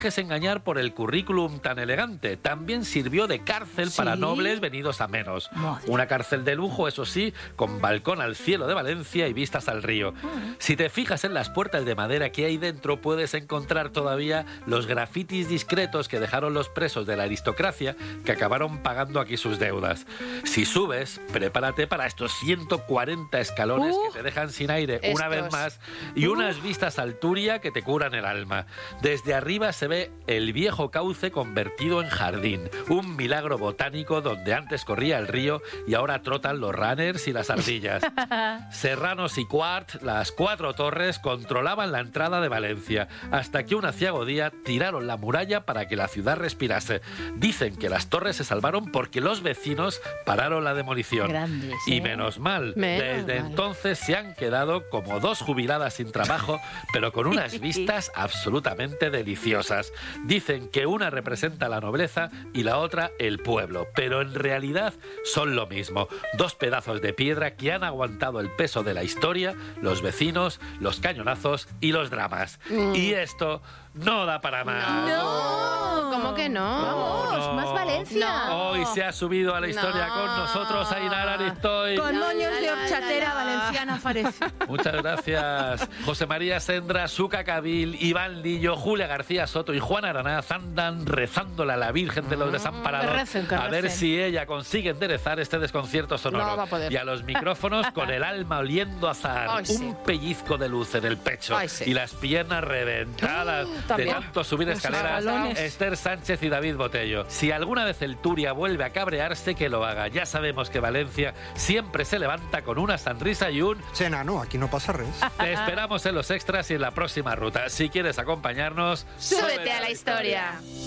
dejes engañar por el currículum tan elegante. También sirvió de cárcel para nobles venidos a menos. Una cárcel de lujo, eso sí, con balcón al cielo de Valencia y vistas al río. Si te fijas en las puertas de madera que hay dentro, puedes encontrar todavía los grafitis discretos que dejaron los presos de la aristocracia que acabaron pagando aquí sus deudas. Si subes, prepárate para estos 140 escalones que te dejan sin aire una vez más y unas vistas al Turia que te curan el alma. Desde arriba se ve el viejo cauce convertido en jardín, un milagro botánico donde antes corría el río y ahora trotan los runners y las ardillas. Serranos y Quart, las 4 torres, controlaban la entrada de Valencia, hasta que un aciago día tiraron la muralla para que la ciudad respirase. Dicen que las torres se salvaron porque los vecinos pararon la demolición. Grandes, y menos mal, desde entonces se han quedado como 2 jubiladas sin trabajo, pero con unas vistas absolutamente deliciosas. Dicen que una representa la nobleza y la otra el pueblo, pero en realidad son lo mismo. 2 pedazos de piedra que han aguantado el peso de la historia, los vecinos, los cañonazos y los dramas. Y esto no da para más. No, ¿cómo que no? Vamos, más Valencia. Hoy se ha subido a la historia con nosotros Ainhoa Aristoy. Con moños de horchatera valenciana parece. Muchas gracias. José María Sendra, Suca Cabil, Iván Lillo, Julia García Soto y Juan Aranaz andan rezándole a la Virgen de los Desamparados a ver si ella consigue enderezar este desconcierto sonoro. No va a poder. Y a los micrófonos con el alma oliendo a azahar, un pellizco de luz en el pecho y las piernas reventadas de tanto subir escaleras, Esther Sánchez y David Botello. Si alguna vez el Turia vuelve a cabrearse, que lo haga. Ya sabemos que Valencia siempre se levanta con una sonrisa y un... Sena, no, aquí no pasa res. Te esperamos en los extras y en la próxima ruta. Si quieres acompañarnos, ¡súbete a la historia!